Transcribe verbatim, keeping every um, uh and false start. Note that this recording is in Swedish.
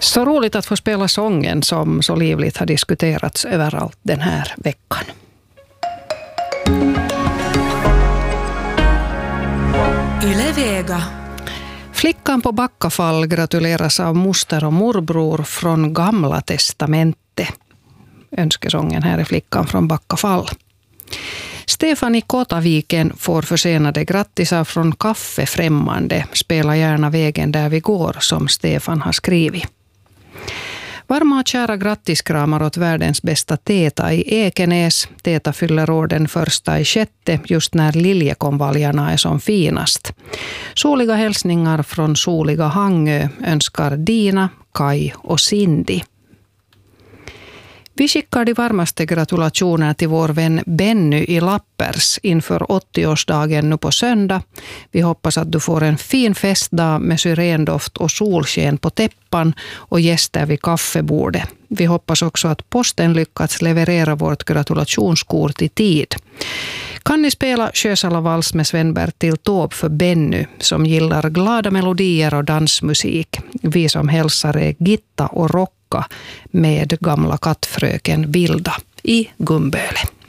Så roligt att få spela sången som så livligt har diskuterats överallt den här veckan. Yle Vega. Flickan på Backafall gratuleras av moster och morbror från Gamla testamentet. Önskesången här är Flickan från Backafall. Stefan i Kotaviken får försenade grattisar från Kaffe Främmande. Spela gärna vägen där vi går, som Stefan har skrivit. Varma och kära grattiskramar åt världens bästa Teta i Ekenäs. Teta fyller år den första i sjätte, just när liljekonvaljarna är som finast. Soliga hälsningar från soliga Hangö önskar Dina, Kai och Cindy. Vi skickar de varmaste gratulationer till vår vän Benny i Lappers inför åttioårsdagen nu på söndag. Vi hoppas att du får en fin festdag med syrendoft och solsken på täppan och gäster vid kaffebordet. Vi hoppas också att posten lyckats leverera vårt gratulationskort i tid. Kan ni spela Sjösala vals med Sven-Bertil Taube för Benny som gillar glada melodier och dansmusik. Vi som hälsar är Gitta och Rocka med gamla kattfröken Vilda i Gumböle.